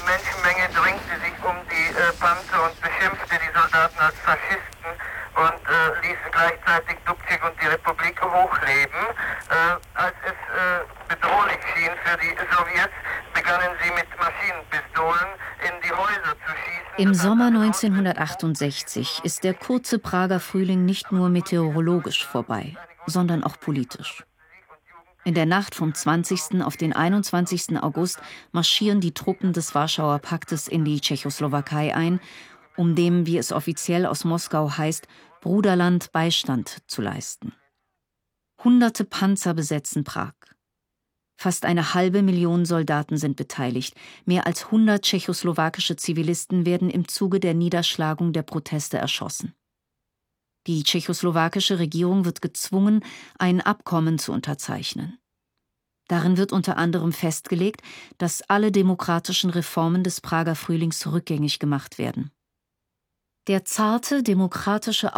Menschenmenge drängte sich um die Panzer und beschimpfte die Soldaten als Faschisten und ließ gleichzeitig Dubček und die Republik hochleben. Als es bedrohlich schien für die Sowjets, begannen sie mit Maschinenpistolen in die Häuser zu schießen. Im Sommer 1968 ist der kurze Prager Frühling nicht nur meteorologisch vorbei, sondern auch politisch. In der Nacht vom 20. auf den 21. August marschieren die Truppen des Warschauer Paktes in die Tschechoslowakei ein, um dem, wie es offiziell aus Moskau heißt, Bruderland Beistand zu leisten. Hunderte Panzer besetzen Prag. Fast 500.000 Soldaten sind beteiligt. Mehr als 100 tschechoslowakische Zivilisten werden im Zuge der Niederschlagung der Proteste erschossen. Die tschechoslowakische Regierung wird gezwungen, ein Abkommen zu unterzeichnen. Darin wird unter anderem festgelegt, dass alle demokratischen Reformen des Prager Frühlings rückgängig gemacht werden. Der zarte, demokratische